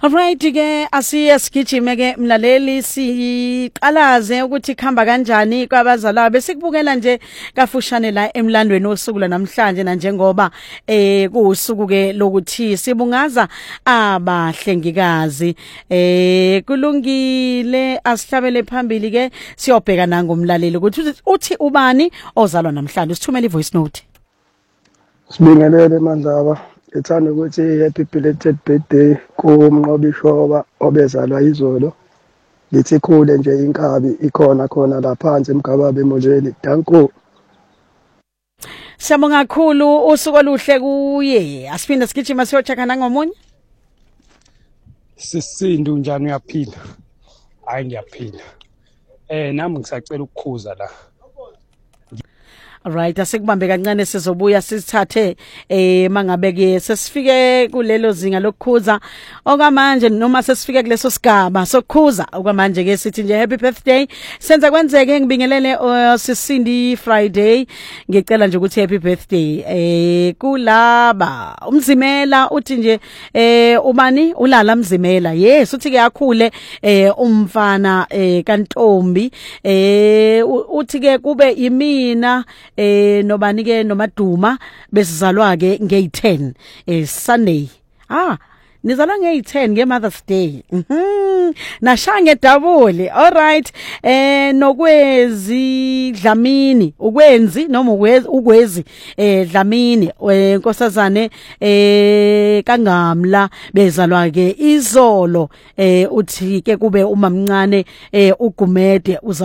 Alright ke asiyeskijime ke mlaleli siqalaze ukuthi khamba kanjani kwabazalwa besikubukela nje kafushane la emlandweni osuku namhlanje na njengoba kuusuku ke lokuthi sibungaza abahlengikazi kulungile asihlabele phambili ke siyobheka nangomlaleli ukuthi uthi ubani ozalwa namhlanje sithumele ivoice note. Sibingelele Mandaba ethanda ukuthi happy belated birthday kuMnqobishoba obezalwa izolo lithi khule nje inkabi ikhona khona la phansi eMgababe Molweni danko. Siyabonga kakhulu usuku oluhle kuye asiphinda sigijima siyocheka nangomunye. Sisindu njani uyaphila? Hayi ngiyaphila. Nami ngisacela ukukhuza la. Alright asikubambe kancane sizobuya sisithathe mangabe ke sesifike kulelo zinga lokukhuza okwamanje noma sesifike kuleso sigaba sokukhuza okwamanje ke sithi nje happy birthday senza kwenzeke ngibingelele Sisindi Friday ngicela nje ukuthi happy birthday kulaba umzimela uthi nje ubani ulala mzimela yes uthi ke yakhule umfana kaNtombi uthi ke kube yimina nobani ke nomaduma besizalwa ke nge10 Sunday nizalwa nge10 ngeMother's Day nashange double alright nokwezi Dlamini ukwenzi noma ukwezi Dlamini nkosazane kaNgamla bezalwa ke izolo uthi ke kube umamncane uGumede